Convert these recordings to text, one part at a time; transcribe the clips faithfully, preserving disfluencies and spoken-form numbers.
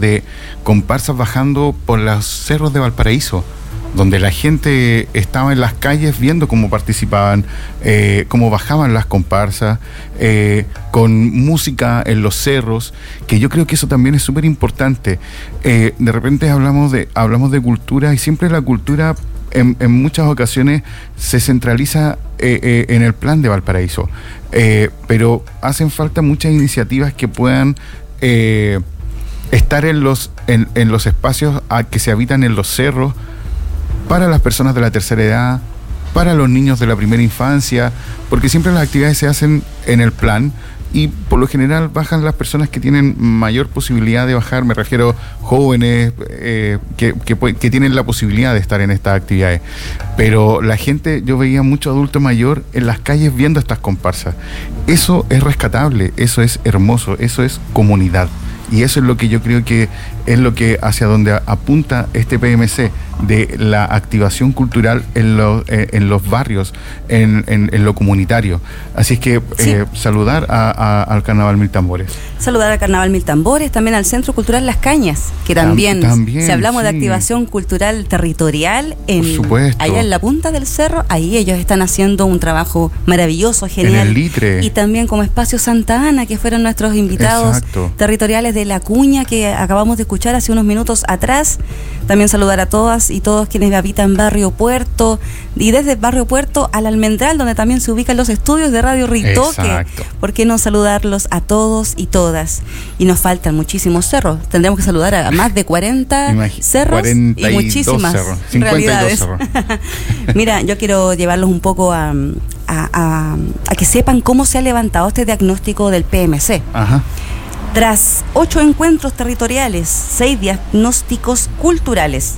de comparsas bajando por los cerros de Valparaíso, donde la gente estaba en las calles viendo cómo participaban, eh, cómo bajaban las comparsas, eh, con música en los cerros, que yo creo que eso también es súper importante. Eh, de repente hablamos de, hablamos de cultura, y siempre la cultura en, en muchas ocasiones se centraliza eh, eh, en el plan de Valparaíso, eh, pero hacen falta muchas iniciativas que puedan eh, estar en los, en, en los espacios a que se habitan en los cerros, para las personas de la tercera edad, para los niños de la primera infancia, porque siempre las actividades se hacen en el plan y por lo general bajan las personas que tienen mayor posibilidad de bajar, me refiero jóvenes eh, que, que, que tienen la posibilidad de estar en estas actividades. Pero la gente, yo veía mucho adulto mayor en las calles viendo estas comparsas. Eso es rescatable, eso es hermoso, eso es comunidad. Y eso es lo que yo creo que es lo que hacia donde apunta este P M C, de la activación cultural en, lo, eh, en los barrios, en, en, en lo comunitario. Así es que sí. eh, saludar a, a, al Carnaval Mil Tambores. Saludar al Carnaval Mil Tambores, también al Centro Cultural Las Cañas, que también, también si hablamos sí. de activación cultural territorial, en, por supuesto, allá en la punta del cerro, ahí ellos están haciendo un trabajo maravilloso, genial. En el Litre. Y también como Espacio Santa Ana, que fueron nuestros invitados Exacto. territoriales de La Cuña, que acabamos de escuchar hace unos minutos atrás. También saludar a todas y todos quienes habitan Barrio Puerto, y desde Barrio Puerto al Almendral, donde también se ubican los estudios de Radio Ritoque. Exacto. ¿Por qué no saludarlos a todos y todas? Y nos faltan muchísimos cerros. Tendremos que saludar a más de cuarenta Imagi- cerros cuarenta y muchísimas cerros, cincuenta y dos realidades. cerros. Mira, yo quiero llevarlos un poco a, a, a, a que sepan cómo se ha levantado este diagnóstico del P M C. Ajá. Tras ocho encuentros territoriales, seis diagnósticos culturales,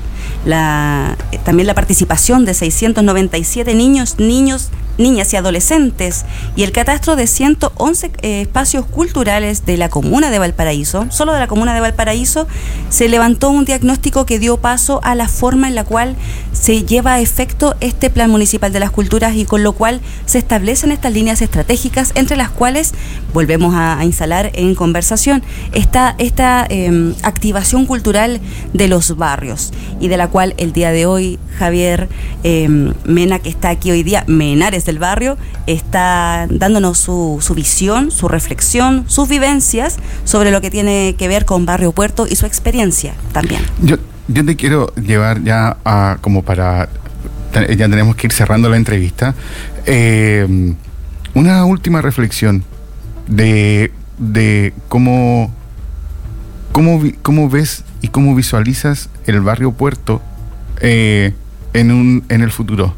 la, eh, también la participación de seiscientos noventa y siete niños, niños, niñas y adolescentes, y el catastro de ciento once eh, espacios culturales de la comuna de Valparaíso, solo de la comuna de Valparaíso, se levantó un diagnóstico que dio paso a la forma en la cual se lleva a efecto este Plan Municipal de las Culturas, y con lo cual se establecen estas líneas estratégicas, entre las cuales volvemos a, a instalar en conversación esta, esta eh, activación cultural de los barrios, y de la cual el día de hoy Javier eh, Mena, que está aquí hoy día, Menares del Barrio, está dándonos su, su visión, su reflexión, sus vivencias sobre lo que tiene que ver con Barrio Puerto y su experiencia también. Yo, yo te quiero llevar ya a, como para, ya tenemos que ir cerrando la entrevista, eh, una última reflexión de, de cómo, cómo, cómo ves y cómo visualizas el Barrio Puerto eh, en, un, en el futuro.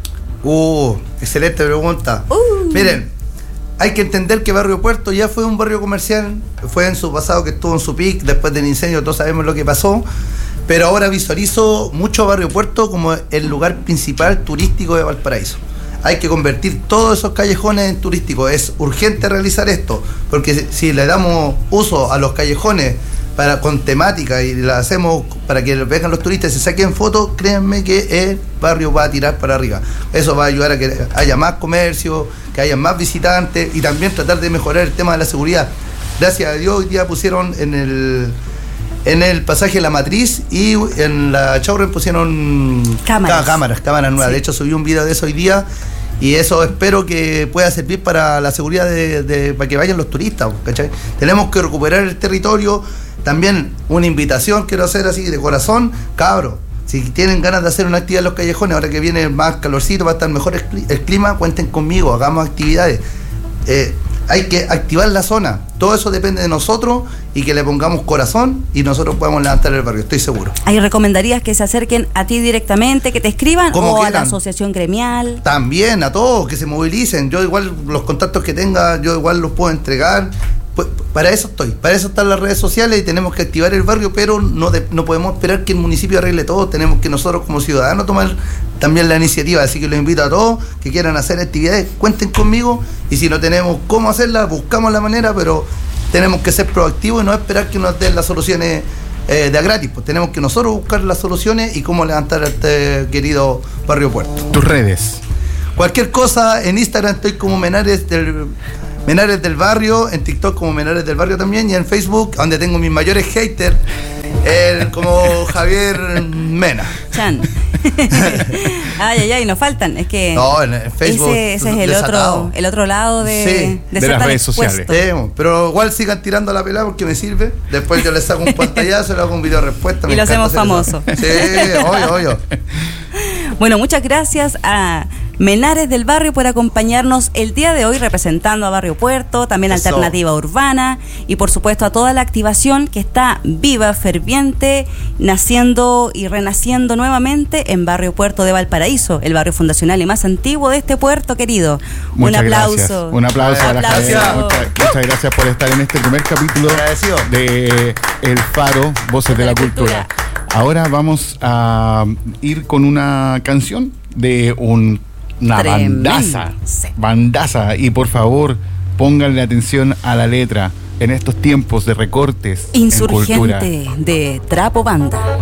Uh, excelente pregunta. Uh. Miren, hay que entender que Barrio Puerto ya fue un barrio comercial, fue en su pasado que estuvo en su pic, después del incendio todos sabemos lo que pasó, pero ahora visualizo mucho Barrio Puerto como el lugar principal turístico de Valparaíso. Hay que convertir todos esos callejones en turísticos, es urgente realizar esto, porque si, si le damos uso a los callejones para, con temática, y la hacemos para que vengan los turistas y se saquen fotos, créanme que el barrio va a tirar para arriba. Eso va a ayudar a que haya más comercio, que haya más visitantes, y también tratar de mejorar el tema de la seguridad. Gracias a Dios hoy día pusieron en el en el pasaje La Matriz y en la Chaurren pusieron cámaras, cámaras, cámaras nuevas. Sí. De hecho subí un video de eso hoy día, y eso espero que pueda servir para la seguridad de, de para que vayan los turistas, ¿cachai? Tenemos que recuperar el territorio. También una invitación quiero hacer así de corazón, cabros, si tienen ganas de hacer una actividad en los callejones, ahora que viene más calorcito, va a estar mejor el clima, cuenten conmigo, hagamos actividades. Eh, hay que activar la zona, todo eso depende de nosotros, y que le pongamos corazón y nosotros podemos levantar el barrio, estoy seguro. ¿Ahí recomendarías que se acerquen a ti directamente, que te escriban, o quieran, a la asociación gremial? También, a todos, que se movilicen. Yo igual los contactos que tenga, yo igual los puedo entregar. Pues para eso estoy, para eso están las redes sociales, y tenemos que activar el barrio, pero no, de, no podemos esperar que el municipio arregle todo, tenemos que nosotros como ciudadanos tomar también la iniciativa, así que los invito a todos que quieran hacer actividades, cuenten conmigo, y si no tenemos cómo hacerlas, buscamos la manera, pero tenemos que ser proactivos y no esperar que nos den las soluciones eh, de a gratis, pues tenemos que nosotros buscar las soluciones y cómo levantar a este querido Barrio Puerto. Tus redes. Cualquier cosa, en Instagram estoy como Menares del... Menares del Barrio, en TikTok como Menares del Barrio también, y en Facebook, donde tengo mis mayores haters, El, como Javier Mena. Chan. Ay, ay, ay, nos faltan. Es que no, en Facebook ese, ese es el otro, el otro lado de, sí, de, de las redes sociales. Sí, pero igual sigan tirando la pelada porque me sirve. Después yo les saco un pantallazo, le hago un video respuesta. Y lo hacemos famoso. Sí, obvio, obvio. Bueno, muchas gracias a Menares del Barrio por acompañarnos el día de hoy representando a Barrio Puerto, también a Alternativa Urbana y por supuesto a toda la activación que está viva, ferviente, naciendo y renaciendo nuevamente en Barrio Puerto de Valparaíso, el barrio fundacional y más antiguo de este puerto querido. Muchas Un aplauso. Gracias. Un aplauso a la aplauso. Muchas, muchas gracias por estar en este primer capítulo Agradecido. de El Faro, Voces de la Cultura. Ahora vamos a ir con una canción de un, una Tremendo. bandaza, Sí. bandaza, y por favor pónganle atención a la letra en estos tiempos de recortes en cultura. Insurgente de Trapo Banda.